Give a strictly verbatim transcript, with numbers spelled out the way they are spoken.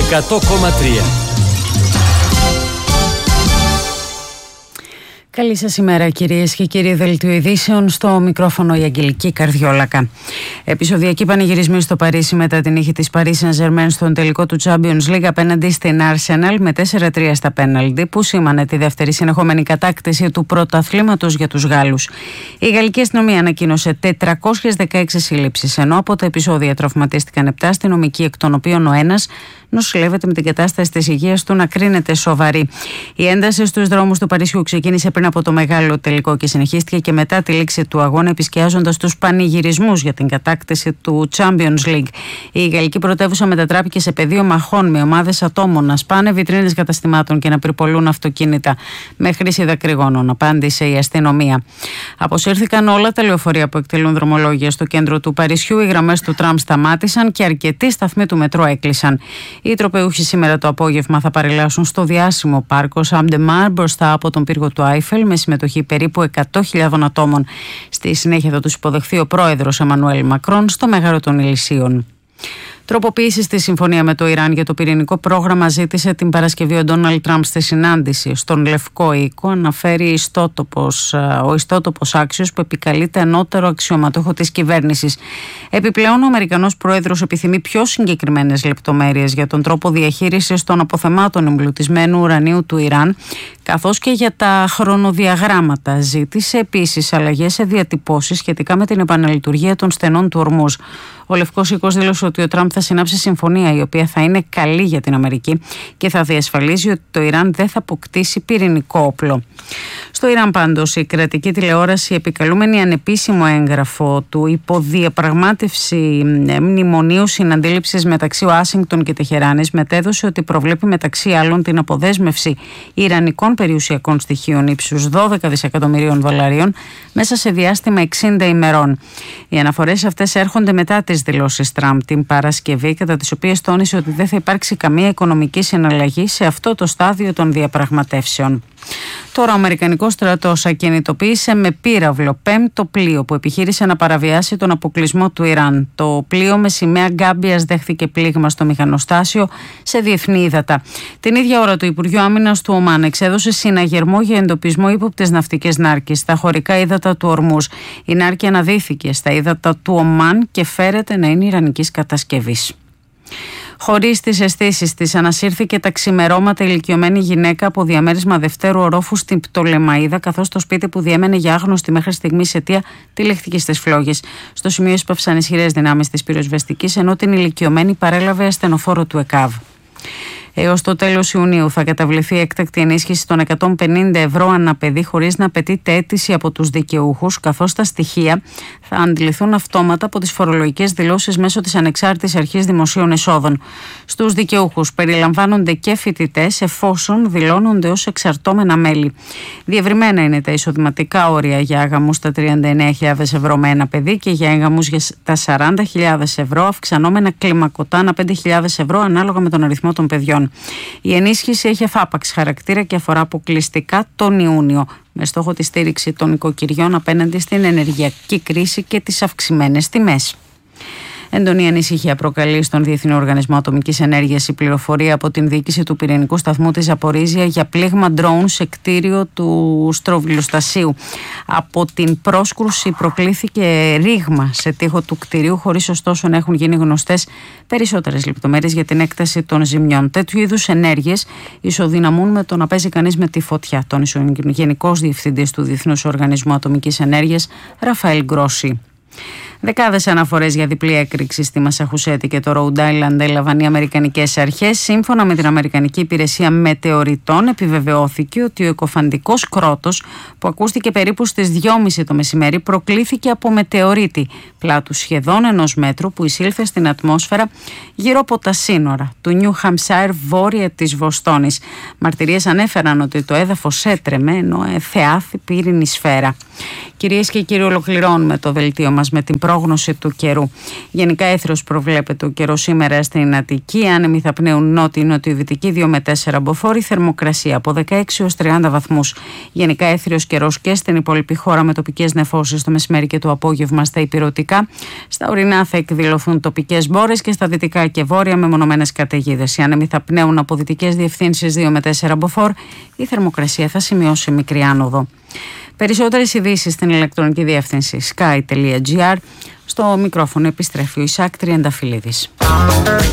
εκατό κόμμα τρία. Καλή σας ημέρα κυρίες και κύριοι. Δελτίο ειδήσεων, στο μικρόφωνο η Αγγελική Καρδιόλακα. Επεισοδιακή πανηγυρισμή στο Παρίσι μετά την νίκη της Paris Saint-Germain στον τελικό του Champions League απέναντι στην Arsenal με τέσσερα τρία στα πέναλτι, που σήμανε τη δεύτερη συνεχόμενη κατάκτηση του πρωταθλήματος για τους Γάλλους. Η γαλλική αστυνομία ανακοίνωσε τετρακόσιες δεκαέξι σύλληψεις, ενώ από τα επεισόδια τραυματίστηκαν επτά αστυνομικοί, εκ των οποίων ο ένας νοσηλεύεται με την κατάσταση της υγείας του να κρίνεται σοβαρή. Η ένταση στους δρόμους του Παρισιού ξεκίνησε πριν από το μεγάλο τελικό και συνεχίστηκε και μετά τη λήξη του αγώνα, επισκιάζοντας τους πανηγυρισμούς για την κατάκτηση του Champions League. Η γαλλική πρωτεύουσα μετατράπηκε σε πεδίο μαχών, με ομάδες ατόμων να σπάνε βιτρίνες καταστημάτων και να πυρπολούν αυτοκίνητα με χρήση δακρυγόνων, απάντησε η αστυνομία. Αποσύρθηκαν όλα τα λεωφορεία που εκτελούν δρομολόγια στο κέντρο του Παρισιού, οι γραμμές του τραμ σταμάτησαν και αρκετοί σταθμοί του μετρό έκλεισαν. Οι τροπεούχοι σήμερα το απόγευμα θα παρελάσουν στο διάσημο πάρκο Σαμντεμάρ μπροστά από τον πύργο του Άιφελ, με συμμετοχή περίπου εκατό χιλιάδων ατόμων. Στη συνέχεια θα τους υποδεχθεί ο πρόεδρος Εμμανουέλ Μακρόν στο Μέγαρο των Ηλυσίων. Τροποποίηση στη συμφωνία με το Ιράν για το πυρηνικό πρόγραμμα ζήτησε την Παρασκευή ο Ντόναλντ Τραμπ στη συνάντηση στον Λευκό Οίκο, αναφέρει ιστότοπος, ο ιστότοπος Άξιος, που επικαλείται ανώτερο αξιωματούχο της κυβέρνησης. Επιπλέον, ο Αμερικανός Πρόεδρος επιθυμεί πιο συγκεκριμένες λεπτομέρειες για τον τρόπο διαχείρισης των αποθεμάτων εμπλουτισμένου ουρανίου του Ιράν, καθώς και για τα χρονοδιαγράμματα. Ζήτησε επίσης αλλαγές σε διατυπώσεις σχετικά με την επαναλειτουργία των στενών του Ορμούζ. Ο Λευκός Οίκος δήλωσε ότι ο Τραμπ θα συνάψει συμφωνία η οποία θα είναι καλή για την Αμερική και θα διασφαλίζει ότι το Ιράν δεν θα αποκτήσει πυρηνικό όπλο. Στο Ιράν, πάντως, η κρατική τηλεόραση, επικαλούμενη ανεπίσημο έγγραφο του υποδιαπραγμάτευση μνημονίου συναντήληψης μεταξύ Ουάσιγκτον και Τεχεράνης, μετέδωσε ότι προβλέπει μεταξύ άλλων την αποδέσμευση ιρανικών περιουσιακών στοιχείων ύψους δώδεκα δισεκατομμυρίων δολαρίων μέσα σε διάστημα εξήντα ημερών. Οι αναφορές αυτές έρχονται μετά τις δηλώσεις Τραμπ την Παρασκευή, κατά τις οποίες τόνισε ότι δεν θα υπάρξει καμία οικονομική συναλλαγή σε αυτό το στάδιο των διαπραγματεύσεων. Τώρα, ο Αμερικανικός στρατός ακινητοποίησε με πύραυλο πέμπτο πλοίο που επιχείρησε να παραβιάσει τον αποκλεισμό του Ιράν. Το πλοίο με σημαία Γκάμπιας δέχθηκε πλήγμα στο μηχανοστάσιο σε διεθνή ύδατα. Την ίδια ώρα, το Υπουργείο Άμυνας του Ομάν εξέδωσε συναγερμό για εντοπισμό ύποπτες ναυτικές νάρκης στα χωρικά ύδατα του Ορμούζ. Η νάρκη αναδύθηκε στα ύδατα του Ομάν και φέρεται να είναι ιρανικής κατασκευής. Χωρίς τις αισθήσεις της, ανασύρθηκε τα ξημερώματα ηλικιωμένη γυναίκα από διαμέρισμα δευτέρου ορόφου στην Πτολεμαΐδα, καθώς το σπίτι που διέμενε για άγνωστη μέχρι στιγμής αιτία τυλίχθηκε στις φλόγες. Στο σημείο έσπαυσαν ισχυρές δυνάμεις της πυροσβεστικής, ενώ την ηλικιωμένη παρέλαβε ασθενοφόρο του ΕΚΑΒ. Έως το τέλος Ιουνίου θα καταβληθεί έκτακτη ενίσχυση των εκατόν πενήντα ευρώ ανά παιδί, χωρίς να απαιτείται αίτηση από τους δικαιούχους, καθώς τα στοιχεία θα αντιληφθούν αυτόματα από τις φορολογικές δηλώσεις μέσω της Ανεξάρτητης Αρχής Δημοσίων Εσόδων. Στους δικαιούχους περιλαμβάνονται και φοιτητές, εφόσον δηλώνονται ως εξαρτώμενα μέλη. Διευρυμένα είναι τα εισοδηματικά όρια για άγαμους στα τριάντα εννέα χιλιάδες ευρώ με ένα παιδί και για έγαμους για τα σαράντα χιλιάδες ευρώ, αυξανόμενα κλιμακωτά ανά πέντε χιλιάδες ευρώ ανάλογα με τον αριθμό των παιδιών. Η ενίσχυση έχει εφάπαξ χαρακτήρα και αφορά αποκλειστικά τον Ιούνιο, με στόχο τη στήριξη των οικοκυριών απέναντι στην ενεργειακή κρίση και τις αυξημένες τιμές. Έντονη ανησυχία προκαλεί στον Διεθνή Οργανισμό Ατομικής Ενέργειας η πληροφορία από την διοίκηση του πυρηνικού σταθμού της Ζαπορίζια για πλήγμα ντρόουν σε κτίριο του στροβιλοστασίου. Από την πρόσκρουση προκλήθηκε ρήγμα σε τοίχο του κτιρίου, χωρίς ωστόσο να έχουν γίνει γνωστές περισσότερες λεπτομέρειες για την έκταση των ζημιών. Τέτοιου είδους ενέργειες ισοδυναμούν με το να παίζει κανείς με τη φωτιά, τόνισε ο Γενικός Διευθυντής του Διεθνούς Οργανισμού Ατομικής Ενέργειας, Ραφαέλ Γκρόσι. Δεκάδες αναφορές για διπλή έκρηξη στη Μασαχουσέτη και το Ρόουντ Άιλαντ έλαβαν οι αμερικανικές αρχές. Σύμφωνα με την Αμερικανική Υπηρεσία Μετεωριτών, επιβεβαιώθηκε ότι ο εκοφαντικός κρότος που ακούστηκε περίπου στις δυόμιση το μεσημέρι προκλήθηκε από μετεωρίτη πλάτους σχεδόν ενός μέτρου που εισήλθε στην ατμόσφαιρα γύρω από τα σύνορα του Νιου Χαμσάιρ βόρεια της Βοστόνης. Μαρτυρίες ανέφεραν ότι το έδαφος έτρεμε ενώ θεάθη πύρινη σφαίρα. Κυρίες και κύριοι, ολοκληρώνουμε το δελτίο μας μας με την πρόγνωση του καιρού. Γενικά έθριος προβλέπεται ο καιρός σήμερα στην Αττική. Άνεμοι θα πνέουν νότιο-νοτιοδυτική δύο με τέσσερα μποφόρ. Θερμοκρασία από δεκαέξι έως τριάντα βαθμούς. Γενικά έθριος καιρός και στην υπόλοιπη χώρα με τοπικές νεφώσεις το μεσημέρι και το απόγευμα στα ηπειρωτικά. Στα ορεινά θα εκδηλωθούν τοπικές μπόρες και στα δυτικά και βόρεια μεμονωμένες καταιγίδες. Οι άνεμοι θα πνέουν από δυτικές διευθύνσεις δύο με τέσσερα μποφόρ. Η θερμοκρασία θα σημειώσει μικρή άνοδο. Περισσότερες ειδήσεις στην ηλεκτρονική διεύθυνση sky τελεία gr. Στο μικρόφωνο επιστρέφει ο Ισάκ Τριανταφυλλίδης.